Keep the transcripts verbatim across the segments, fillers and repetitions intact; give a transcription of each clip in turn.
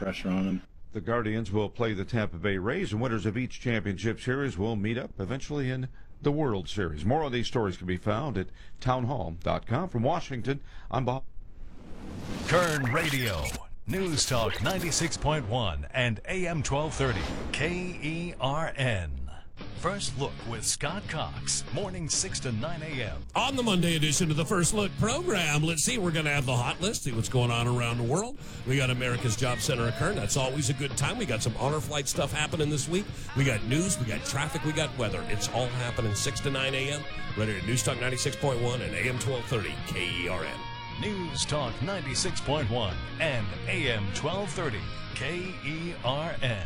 pressure on them. The Guardians will play the Tampa Bay Rays, and winners of each championship series will meet up eventually in the World Series. More on these stories can be found at townhall dot com. From Washington, I'm Bob. Kern Radio, News Talk ninety-six point one and A M twelve thirty, K E R N. First Look with Scott Cox, morning six to nine a.m. On the Monday edition of the First Look program, let's see, we're going to have the hot list, see what's going on around the world. We got America's Job Center at Kern. That's always a good time. We got some honor flight stuff happening this week. We got news, we got traffic, we got weather. It's all happening six to nine a.m. Right here at News Talk ninety-six point one and A M twelve thirty, K E R N. News Talk ninety-six point one and A M twelve thirty, K E R N.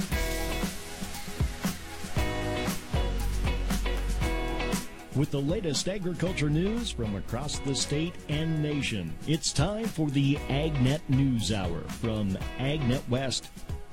With the latest agriculture news from across the state and nation, it's time for the AgNet News Hour from AgNet West.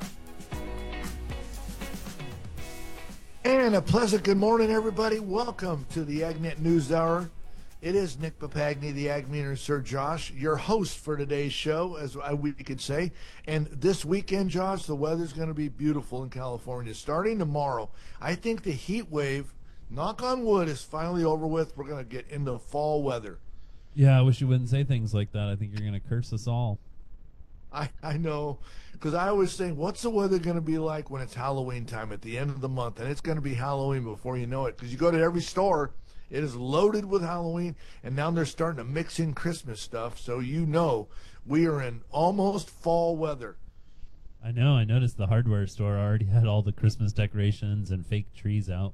And a pleasant good morning, everybody. Welcome to the AgNet News Hour. It is Nick Papagni, the Ag Meaner, Sir Josh, your host for today's show, as we could say. And this weekend, Josh, the weather's going to be beautiful in California. Starting tomorrow, I think the heat wave, knock on wood, is finally over with. We're going to get into fall weather. Yeah, I wish you wouldn't say things like that. I think you're going to curse us all. I, I know, because I always think, what's the weather going to be like when it's Halloween time at the end of the month? And it's going to be Halloween before you know it, because you go to every store, it is loaded with Halloween, and now they're starting to mix in Christmas stuff, so you know we are in almost fall weather. I know. I noticed the hardware store already had all the Christmas decorations and fake trees out.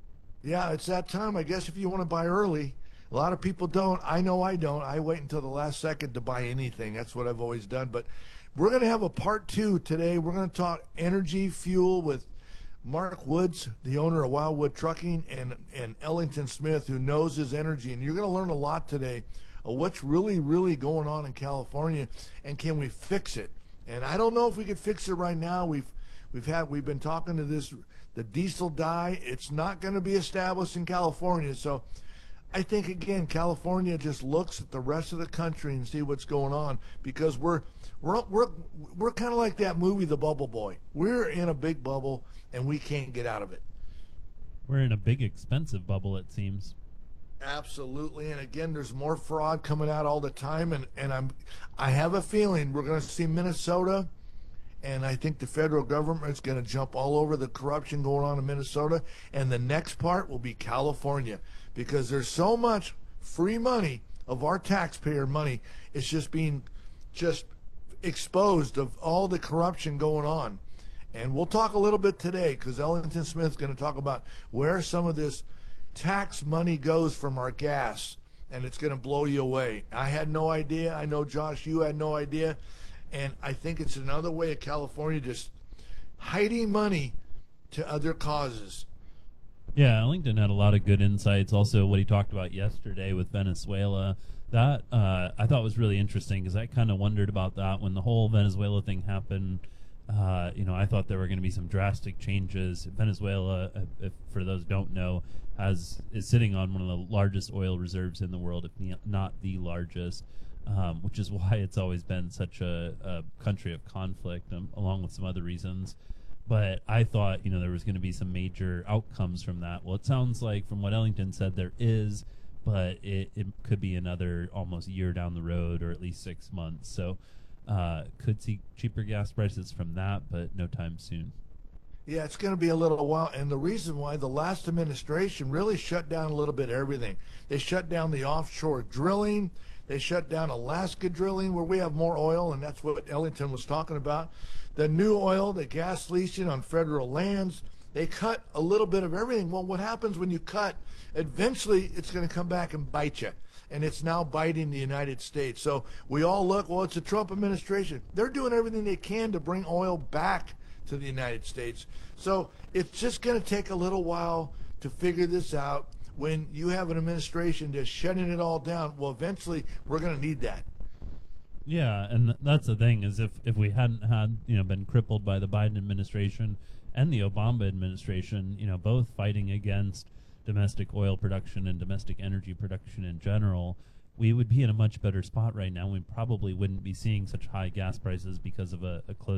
Yeah, it's that time. I guess if you want to buy early. A lot of people don't. I know I don't. I wait until the last second to buy anything. That's what I've always done. But we're going to have a part two today. We're going to talk energy fuel with Mark Woods, the owner of Wildwood Trucking, and, and Ellington Smith, who knows his energy. And you're going to learn a lot today of what's really, really going on in California, and can we fix it? And I don't know if we can fix it right now. We've we've had we've been talking to this the diesel dye. It's not going to be established in California, so I think again California just looks at the rest of the country and see what's going on, because we're we're we're we're kind of like that movie The Bubble Boy. We're in a big bubble and we can't get out of it. We're in a big expensive bubble, it seems. Absolutely, and again, there's more fraud coming out all the time, and and I'm I have a feeling we're going to see Minnesota. And I think the federal government is going to jump all over the corruption going on in Minnesota. And the next part will be California, because there's so much free money of our taxpayer money. It's just being just exposed of all the corruption going on. And we'll talk a little bit today, because Ellington Smith is going to talk about where some of this tax money goes from our gas. And it's going to blow you away. I had no idea. I know, Josh, you had no idea. And I think it's another way of California just hiding money to other causes. Yeah, Ellington had a lot of good insights. Also, what he talked about yesterday with Venezuela, that uh, I thought was really interesting, because I kind of wondered about that when the whole Venezuela thing happened. Uh, you know, I thought there were going to be some drastic changes. Venezuela, if, for those who don't know, has is sitting on one of the largest oil reserves in the world, if not the largest. Um, which is why it's always been such a, a country of conflict, um, along with some other reasons. But I thought, you know, there was going to be some major outcomes from that. Well, it sounds like from what Ellington said, there is, but it, it could be another almost year down the road, or at least six months. So uh, could see cheaper gas prices from that, but no time soon. Yeah, it's going to be a little while. And the reason why the last administration really shut down a little bit everything. They shut down the offshore drilling. They shut down Alaska drilling, where we have more oil, and that's what Ellington was talking about. The new oil, the gas leasing on federal lands, they cut a little bit of everything. Well, what happens when you cut? Eventually, it's going to come back and bite you, and it's now biting the United States. So we all look, well, it's the Trump administration. They're doing everything they can to bring oil back to the United States. So it's just going to take a little while to figure this out. When you have an administration just shutting it all down, well, eventually we're going to need that. Yeah, and that's the thing, is if, if we hadn't had, you know, been crippled by the Biden administration and the Obama administration, you know, both fighting against domestic oil production and domestic energy production in general, we would be in a much better spot right now. We probably wouldn't be seeing such high gas prices because of a, a closed